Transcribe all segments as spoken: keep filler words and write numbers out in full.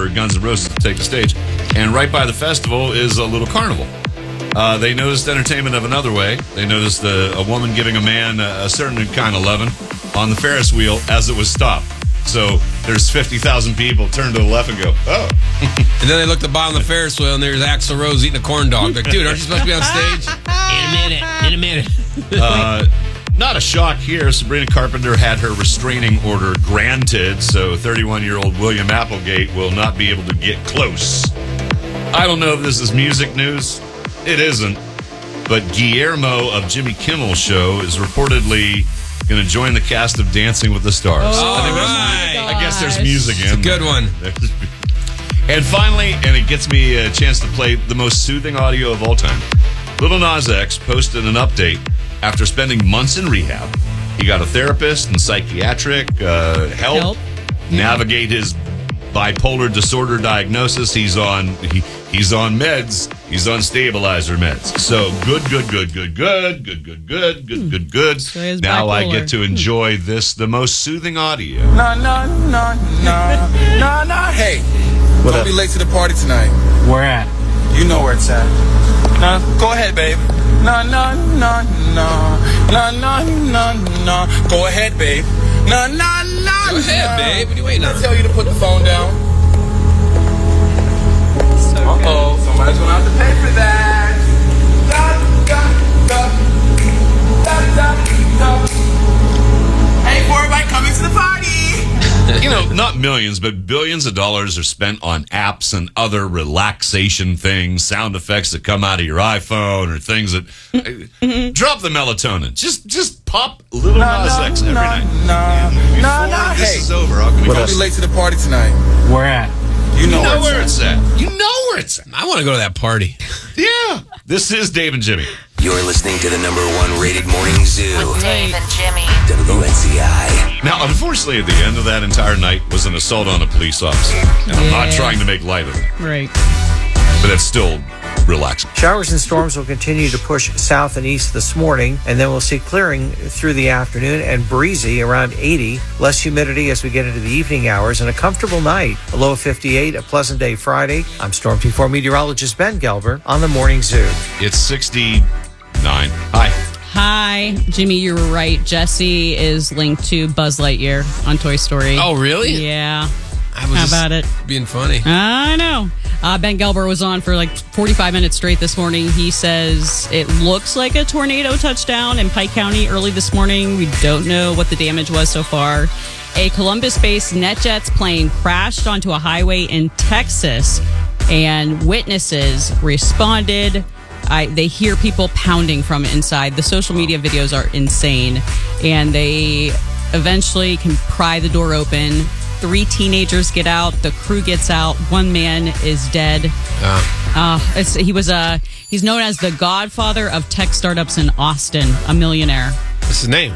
for Guns N' Roses to take the stage. And right by the festival is a little carnival. Uh, they noticed entertainment of another way. They noticed a, a woman giving a man a, a certain kind of loving on the Ferris wheel as it was stopped. So there's fifty thousand people turn to the left and go, oh. And then they look at the bottom of the Ferris wheel and there's Axl Rose eating a corn dog. Like, dude, aren't you supposed to be on stage? In a minute, in a minute. uh, not a shock here. Sabrina Carpenter had her restraining order granted, so thirty-one-year-old William Applegate will not be able to get close. I don't know if this is music news. It isn't. But Guillermo of Jimmy Kimmel's show is reportedly going to join the cast of Dancing with the Stars. Oh, I, think right. I guess there's music in It's a good one. And finally, and it gets me a chance to play the most soothing audio of all time, Lil Nas X posted an update after spending months in rehab. He got a therapist and psychiatric uh, help, help. navigate his bipolar disorder diagnosis. He's on he, he's on meds. He's on stabilizer meds. So good, good, good, good, good, good, good, good, good, good, good. So now bipolar. I get to enjoy this, the most soothing audio. No, no, no, no, no, no. Hey, what don't up? be late to the party tonight. Where at? You know where it's at. No, go ahead, babe. No, no, no, no, no, no, no, no. Go ahead, babe. No, no, no, Go ahead, no. babe. What are you waiting on? I tell you to put the phone down. So good. Uh-oh, somebody's gonna have to pay for that. Da, da, da, da, da. Hey, for everybody coming to the party. You know, not millions, but billions of dollars are spent on apps and other relaxation things, sound effects that come out of your iPhone or things that mm-hmm. drop the melatonin. Just just pop Lil Nas X every no, night. No, and no, before no, this hey. is over, how can we Don't be late to the party tonight. Where at? You know, You know where where it's it's at. You know where it's at. I want to go to that party. Yeah. This is Dave and Jimmy. You're listening to the number one rated morning zoo. With Dave and Jimmy. W N C I. Now, unfortunately, at the end of that entire night was an assault on a police officer. And I'm not Yeah. trying to make light of it, Right. but it's still relaxing. Showers and storms will continue to push south and east this morning, and then we'll see clearing through the afternoon and breezy around eighty. Less humidity as we get into the evening hours, and a comfortable night. A low of fifty-eight, a pleasant day Friday. I'm Storm T four meteorologist Ben Gelber on the Morning Zoo. It's sixty-nine. Hi. Hi, Jimmy, you were right. Jesse is linked to Buzz Lightyear on Toy Story. Oh, really? Yeah. I was How just about it? being funny. I know. Uh, Ben Gelber was on for like forty-five minutes straight this morning. He says it looks like a tornado touchdown in Pike County early this morning. We don't know what the damage was so far. A Columbus-based NetJets plane crashed onto a highway in Texas, and witnesses responded. I, they hear people pounding from inside. The social media videos are insane, and they eventually can pry the door open. Three teenagers get out. The crew gets out. One man is dead. Uh, Uh, it's, he was uh, he's known as the godfather of tech startups in Austin, a millionaire. what's his name?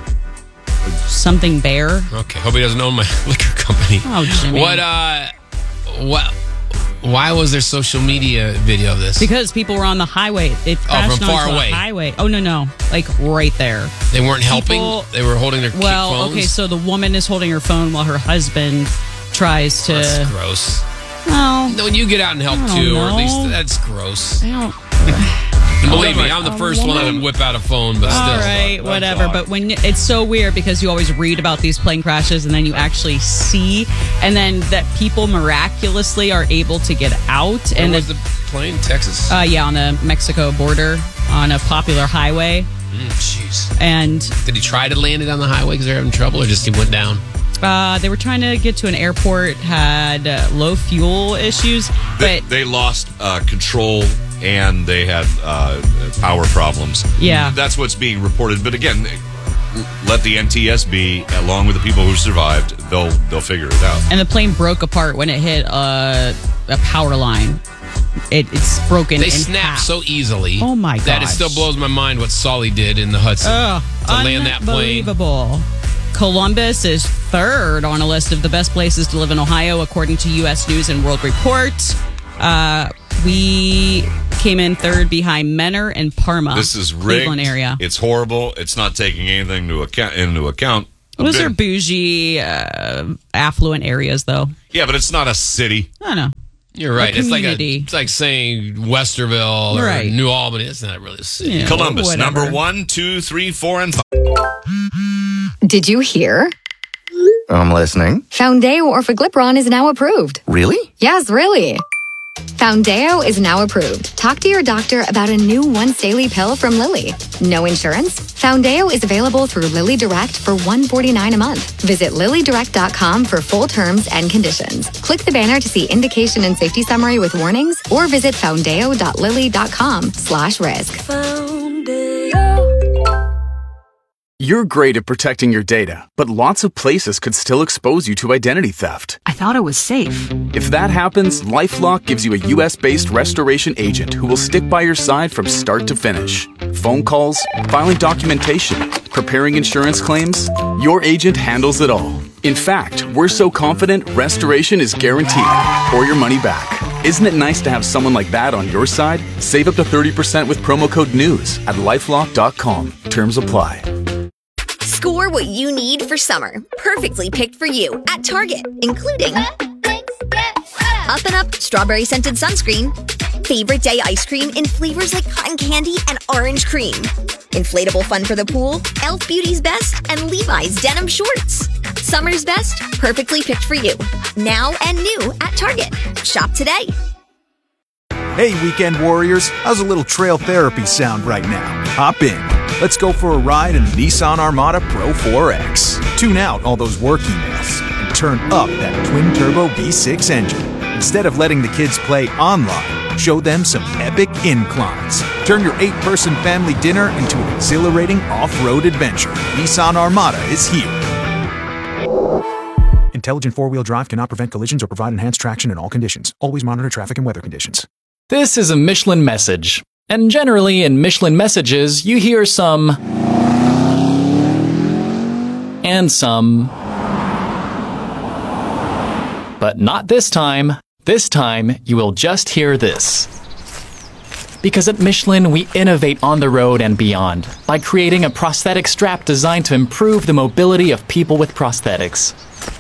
Something Bear. Okay. Hope he doesn't own my liquor company. Oh, Jimmy. What, uh, what, why was there social media video of this? Because people were on the highway. It crashed from far onto away. a highway. Oh, no, no. Like right there. They weren't helping? People- They were holding their Well, phones? okay, so the woman is holding her phone while her husband tries to... That's gross. Well, No, you get out and help I don't too, or at least know. that's gross. I don't... And believe me, I'm the A first one that woman- would whip out a phone, but still. All right, That's whatever. odd. But when it's so weird because you always read about these plane crashes and then you actually see, and then that people miraculously are able to get out. Where And was the, the plane? Texas? uh, yeah, on the Mexico border on a popular highway. Mm, Jeez. And Did he try to land it on the highway because they're having trouble, or just he went down? uh, they were trying to get to an airport, had uh, low fuel issues, They, but they lost uh, control and they had uh, power problems. Yeah. That's what's being reported. But again, let the N T S B, along with the people who survived, they'll they'll figure it out. and the plane broke apart when it hit uh, a power line. It, it's broken They in snap half. so easily. Oh, my That it gosh. still blows my mind what Sully did in the Hudson Ugh, to land that plane. unbelievable. Columbus is third on a list of the best places to live in Ohio, according to U S News and World Report. Uh, we came in third behind Menor and Parma. This is rigged. Cleveland area. It's horrible. It's not taking anything to account, into account. Those bit- are bougie, uh, affluent areas, though. Yeah, but it's not a city. I don't know. You're right. It's like a, community. it's like saying Westerville or Right. New Albany. It's not really a city. Yeah, Columbus, whatever. number one, two, three, four, and five. Did you hear? I'm listening. Foundeo Orforglipron is now approved. Really? Yes, really. Foundeo is now approved. Talk to your doctor about a new once daily pill from Lilly. No insurance? Foundeo is available through Lilly Direct for one hundred forty-nine dollars a month. Visit lilly direct dot com for full terms and conditions. Click the banner to see indication and safety summary with warnings, or visit foundeo dot lilly dot com slash risk. You're great at protecting your data, but lots of places could still expose you to identity theft. I thought it was safe. If that happens, LifeLock gives you a U S-based restoration agent who will stick by your side from start to finish. Phone calls, filing documentation, preparing insurance claims, your agent handles it all. In fact, we're so confident restoration is guaranteed or your money back. Isn't it nice to have someone like that on your side? Save up to thirty percent with promo code NEWS at lifelock dot com. Terms apply. Score what you need for summer. Perfectly picked for you at Target, including Up and Up Strawberry Scented Sunscreen, Favorite Day Ice Cream in flavors like cotton candy and orange cream, Inflatable Fun for the Pool, Elf Beauty's Best, and Levi's Denim Shorts. Summer's best, perfectly picked for you. Now and new at Target. Shop today. Hey, weekend warriors, how's a little trail therapy sound right now? Hop in. Let's go for a ride in the Nissan Armada Pro four X. Tune out all those work emails and turn up that twin-turbo V six engine. Instead of letting the kids play online, show them some epic inclines. Turn your eight-person family dinner into an exhilarating off-road adventure. Nissan Armada is here. Intelligent four-wheel drive cannot prevent collisions or provide enhanced traction in all conditions. Always monitor traffic and weather conditions. This is a Michelin message. And generally in Michelin messages, you hear some and some. But not this time. This time, you will just hear this. Because at Michelin, we innovate on the road and beyond by creating a prosthetic strap designed to improve the mobility of people with prosthetics.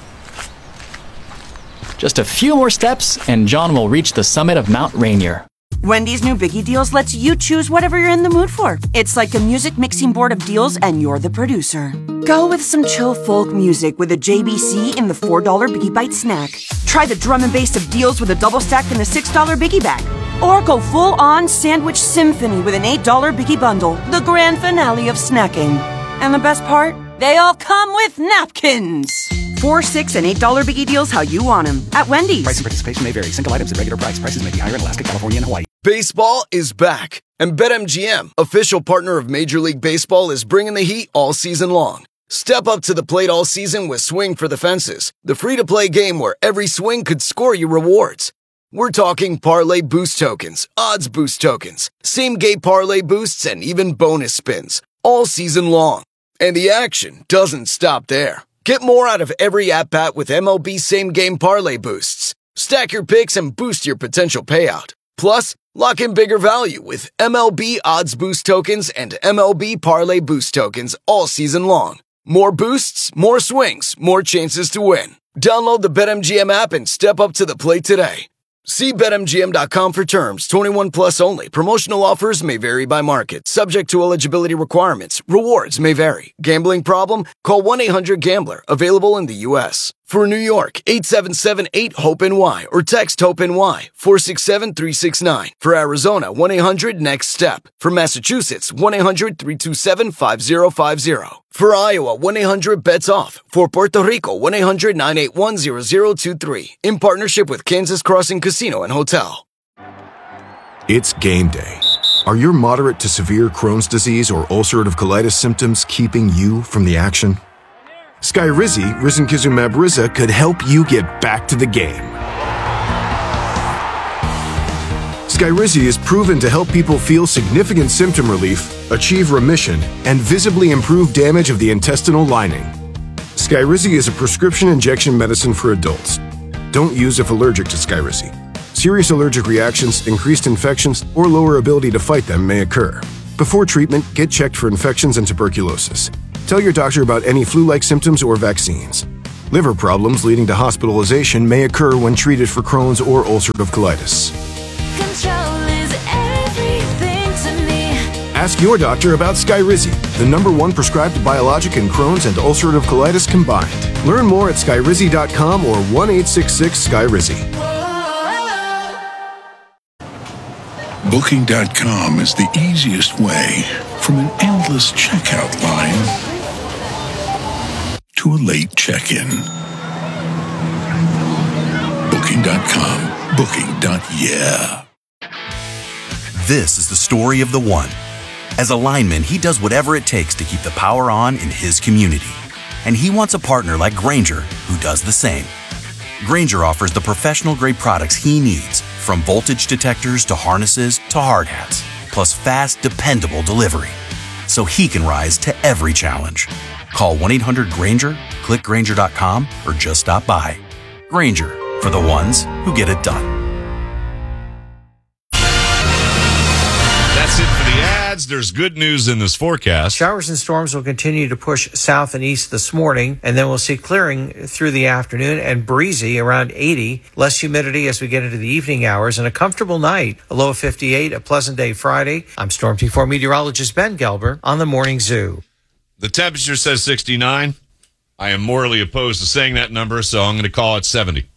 Just a few more steps, and John will reach the summit of Mount Rainier. Wendy's new Biggie Deals lets you choose whatever you're in the mood for. It's like a music mixing board of deals, and you're the producer. Go with some chill folk music with a J B C in the four dollar Biggie Bite snack. Try the drum and bass of deals with a double stack in the six dollar Biggie Bag. Or go full-on sandwich symphony with an eight dollar Biggie Bundle, the grand finale of snacking. And the best part? They all come with napkins. Four, six, and eight dollar Biggie Deals how you want them at Wendy's. Price and participation may vary. Single items at regular price. Prices may be higher in Alaska, California, and Hawaii. Baseball is back, and BetMGM, official partner of Major League Baseball, is bringing the heat all season long. Step up to the plate all season with Swing for the Fences, the free-to-play game where every swing could score you rewards. We're talking parlay boost tokens, odds boost tokens, same-game parlay boosts, and even bonus spins, all season long. And the action doesn't stop there. Get more out of every at-bat with M L B same-game parlay boosts. Stack your picks and boost your potential payout. Plus, lock in bigger value with M L B odds boost tokens and M L B parlay boost tokens all season long. More boosts, more swings, more chances to win. Download the BetMGM app and step up to the plate today. See Bet M G M dot com for terms. twenty-one plus only. Promotional offers may vary by market. Subject to eligibility requirements. Rewards may vary. Gambling problem? Call one eight hundred gambler. Available in the U S For New York, eight seven seven eight hope N Y or text HOPE-NY four six seven three six nine. For Arizona, one eight hundred next step. For Massachusetts, one eight hundred three two seven five zero five zero. For Iowa, one eight hundred bets off. For Puerto Rico, one eight hundred nine eight one zero zero two three. In partnership with Kansas Crossing Casino and Hotel. It's game day. Are your moderate to severe Crohn's disease or ulcerative colitis symptoms keeping you from the action? Skyrizi, risankizumab Riza, could help you get back to the game. Skyrizi is proven to help people feel significant symptom relief, achieve remission, and visibly improve damage of the intestinal lining. Skyrizi is a prescription injection medicine for adults. Don't use if allergic to Skyrizi. Serious allergic reactions, increased infections, or lower ability to fight them may occur. Before treatment, get checked for infections and tuberculosis. Tell your doctor about any flu-like symptoms or vaccines. Liver problems leading to hospitalization may occur when treated for Crohn's or ulcerative colitis. Control is everything to me. Ask your doctor about Skyrizi, the number one prescribed biologic in Crohn's and ulcerative colitis combined. Learn more at skyrizi dot com or one eight six six Skyrizi. Booking dot com is the easiest way from an endless checkout line to a late check-in. Booking dot com. Booking. Yeah. This is the story of the one. As a lineman, he does whatever it takes to keep the power on in his community. And he wants a partner like Grainger who does the same. Grainger offers the professional-grade products he needs, from voltage detectors to harnesses to hard hats, plus fast, dependable delivery, so he can rise to every challenge. Call one eight hundred Grainger, click Grainger dot com, or just stop by. Grainger, for the ones who get it done. That's it for the ads. There's good news in this forecast. Showers and storms will continue to push south and east this morning, and then we'll see clearing through the afternoon and breezy around eighty. Less humidity as we get into the evening hours, and a comfortable night. A low of fifty-eight, a pleasant day Friday. I'm Storm T four meteorologist Ben Gelber on the Morning Zoo. The temperature says sixty-nine. I am morally opposed to saying that number, so I'm going to call it seventy.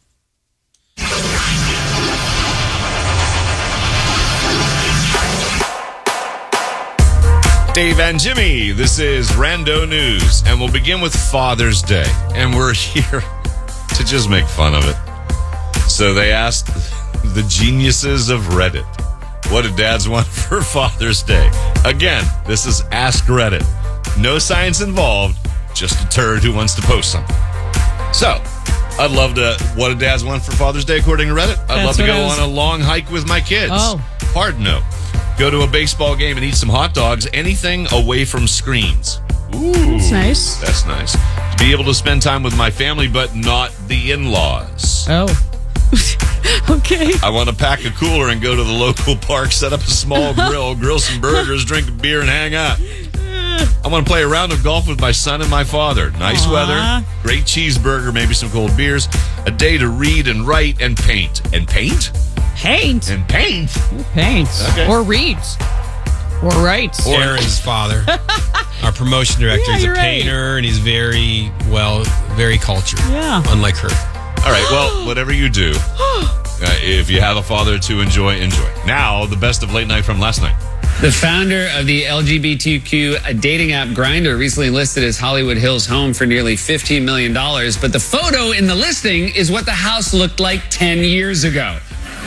Dave and Jimmy, this is Rando News, and we'll begin with Father's Day, and we're here to just make fun of it. So they asked the geniuses of Reddit, what do dads want for Father's Day? Again, this is Ask Reddit. No science involved, just a turd who wants to post something. So, I'd love to, what do dads want for Father's Day according to Reddit? I'd That's love to go was... on a long hike with my kids. Oh. Hard no. Go to a baseball game and eat some hot dogs. Anything away from screens. Ooh. That's nice. That's nice. To be able to spend time with my family, but not the in-laws. Oh. Okay. I want to pack a cooler and go to the local park, set up a small grill, grill some burgers, drink a beer, and hang out. I want to play a round of golf with my son and my father. Nice Aww. weather, great cheeseburger, maybe some cold beers, a day to read and write and paint. And paint? Paint. And paint? Paint. Okay. Or reads. Or writes. Or Aaron's father, our promotion director. Yeah, he's a you're right. painter, and he's very, well, very cultured. Yeah. Unlike her. All right, well, whatever you do, uh, if you have a father to enjoy, enjoy. Now, the best of late night from last night. The founder of the L G B T Q dating app Grindr recently listed his Hollywood Hills home for nearly fifteen million dollars, but the photo in the listing is what the house looked like ten years ago.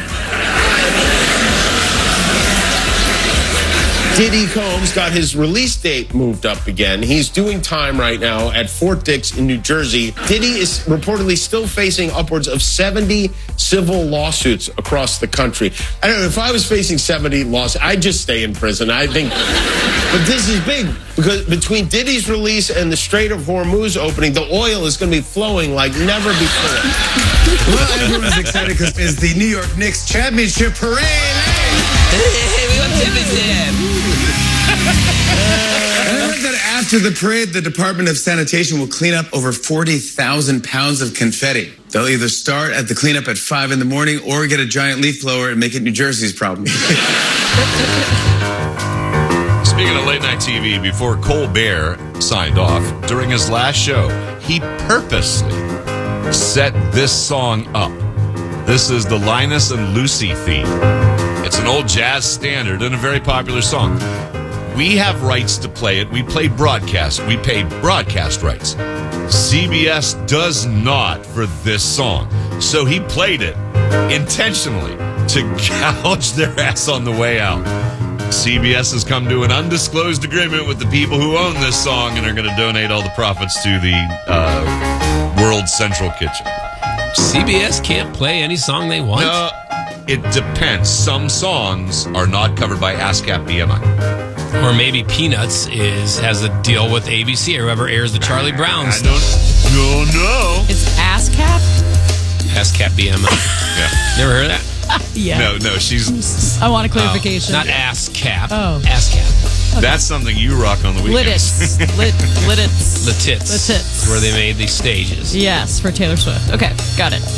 Diddy Combs got his release date moved up again. He's doing time right now at Fort Dix in New Jersey. Diddy is reportedly still facing upwards of seventy civil lawsuits across the country. I don't know, if I was facing seventy lawsuits, I'd just stay in prison, I think. But this is big, because between Diddy's release and the Strait of Hormuz opening, the oil is going to be flowing like never before. Well, everyone's excited because it's the New York Knicks championship parade. Hey, we got Timothy. I heard that after the parade, the Department of Sanitation will clean up over forty thousand pounds of confetti. They'll either start at the cleanup at five in the morning or get a giant leaf blower and make it New Jersey's problem. Speaking of late night T V, before Colbert signed off, during his last show, he purposely set this song up. This is the Linus and Lucy theme. It's an old jazz standard and a very popular song. We have rights to play it. We play broadcast. We pay broadcast rights. C B S does not for this song. So he played it intentionally to gouge their ass on the way out. C B S has come to an undisclosed agreement with the people who own this song and are going to donate all the profits to the uh, World Central Kitchen. C B S can't play any song they want? No, it depends. Some songs are not covered by ASCAP B M I. Or maybe Peanuts is has a deal with A B C or whoever airs the Charlie Brown I stuff. don't know. It's ASCAP? ASCAP B M I. Yeah. Never heard of that? Yeah. No, no, she's... I want a clarification. Oh, not ASCAP. Oh. ASCAP. That's something you rock on the weekends. Lititz. Lit, Lititz. Lititz. Lititz. Where they made these stages. Yes, for Taylor Swift. Okay, got it.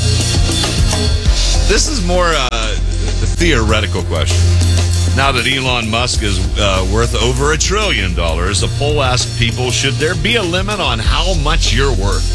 This is more uh, a theoretical question. Now that Elon Musk is uh, worth over a trillion dollars, a poll asked people, should there be a limit on how much you're worth?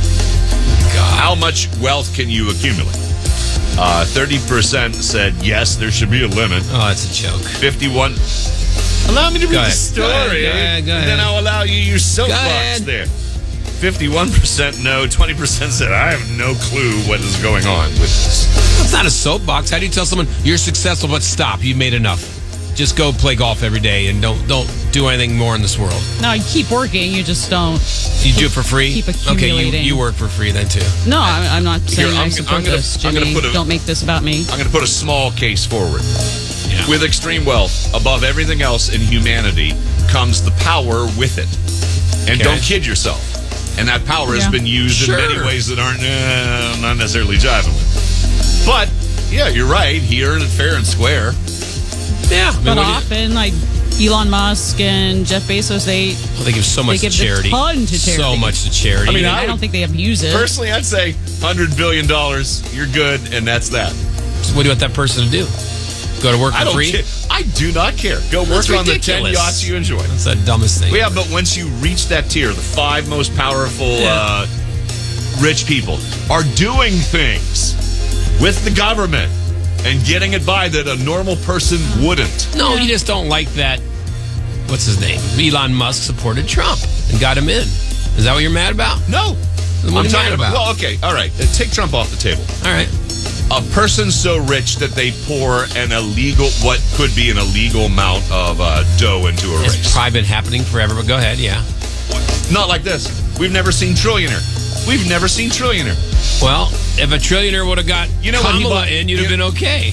God. How much wealth can you accumulate? Uh, thirty percent said yes, there should be a limit. Oh, that's a joke. fifty-one. Allow me to read Go the ahead. story. Go ahead, go ahead, go and ahead. then I'll allow you your Go soapbox ahead. there. fifty-one percent no, twenty percent said, I have no clue what is going on with this. It's not a soapbox. How do you tell someone you're successful, but stop? You made enough. Just go play golf every day and don't don't do anything more in this world. No, you keep working. You just don't. You do it for free? Keep Okay, you, accumulating. you work for free then too. No, I'm, I'm not saying Here, I I'm- support I'm gonna- this, I'm Jimmy. gonna put a- Don't make this about me. I'm going to put a small case forward. With extreme wealth, above everything else in humanity, comes the power with it. And Okay. don't kid yourself. And that power has Yeah. been used Sure. in many ways that aren't uh, not necessarily jiving with. But, yeah, you're right. He earned it fair and square. Yeah. I mean, But what do you- often, like Elon Musk and Jeff Bezos, they well, they give so much they to give charity. a ton to charity. So much to charity. I mean, I, I don't would- think they abuse it. Personally, I'd say one hundred billion dollars, you're good, and that's that. What do you want that person to do? Go to work for I don't free? care. I do not care. Go work That's on the ten ridiculous. yachts you enjoy. That's the dumbest thing. Well, yeah, but once you reach that tier, the five most powerful Yeah. uh, rich people are doing things with the government and getting it by that a normal person wouldn't. No, you just don't like that. What's his name? Elon Musk supported Trump and got him in. Is that what you're mad about? No. Then what I'm are you talking mad about. about? Well, okay, all right. Uh, Take Trump off the table. All right. A person so rich that they pour an illegal, what could be an illegal amount of uh, dough into a It's race. probably been happening forever, but go ahead, yeah. Not like this. We've never seen trillionaire. We've never seen trillionaire. Well, if a trillionaire would have got You know what he Kamala bought- in, you'd have you- been okay.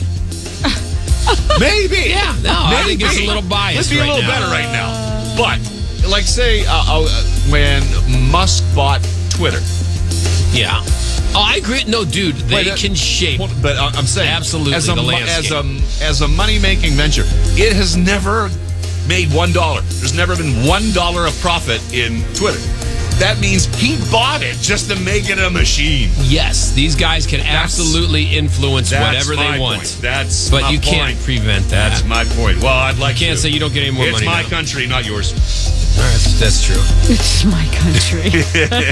Maybe. Yeah, no, I think it's a Maybe. little biased Let's be right a little now. better right now. But, like, say, uh, uh, when Musk bought Twitter. Yeah. Oh, I agree. No, dude, they Wait, uh, can shape. But uh, I'm saying, Absolutely, as a, the mo- landscape. as a as a money making venture, it has never made one dollar. There's never been one dollar of profit in Twitter. That means he bought it just to make it a machine. Yes, these guys can absolutely influence That's whatever my they want. point. That's but my you can't point. prevent that. That's my point. Well, I'd like You can't to. say you don't get any more it's money my now. country, not yours. All right, that's, that's true. It's my country.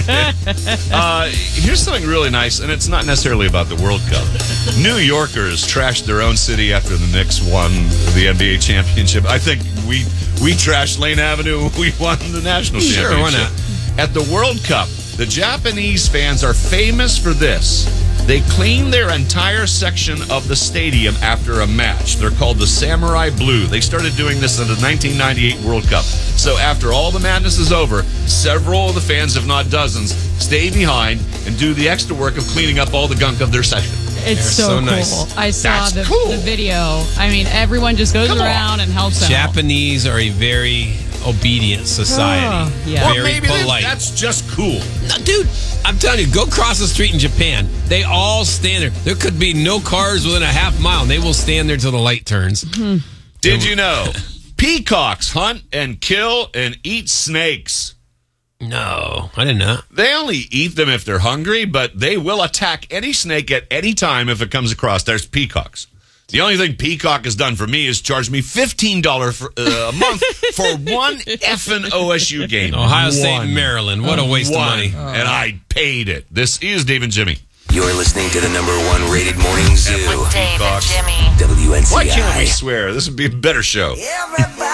uh, here's something really nice, and it's not necessarily about the World Cup. New Yorkers trashed their own city after the Knicks won the N B A championship. I think we we trashed Lane Avenue when we won the national Sure, championship. why not? At the World Cup, the Japanese fans are famous for this. They clean their entire section of the stadium after a match. They're called the Samurai Blue. They started doing this in the nineteen ninety-eight World Cup. So after all the madness is over, several of the fans, if not dozens, stay behind and do the extra work of cleaning up all the gunk of their section. It's They're so, so cool. nice. I saw That's the, cool. the video. I mean, everyone just goes Come on. around and helps out. Japanese are a very obedient society. Oh, yeah. Well, Very maybe they- polite. that's just cool. No, dude, I'm telling you, go cross the street in Japan. They all stand there. There could be no cars within a half mile. And they will stand there till the light turns. Did you know peacocks hunt and kill and eat snakes? No, I didn't know. They only eat them if they're hungry, but they will attack any snake at any time if it comes across. There's peacocks. The only thing Peacock has done for me is charge me fifteen dollars for, uh, a month for one effing O S U game. Ohio State One. and Maryland. What a waste One. of money. And I paid it. This is Dave and Jimmy. You're listening to the number one rated morning zoo. With Dave and Jimmy. W N C I. Why can't we swear? This would be a better show.